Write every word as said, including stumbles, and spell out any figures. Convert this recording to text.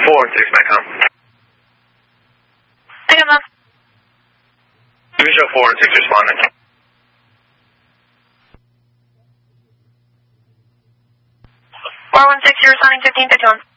four one six, Metcom. I got love. Division four one six responding. four one six, you're responding fifteen fifty-one.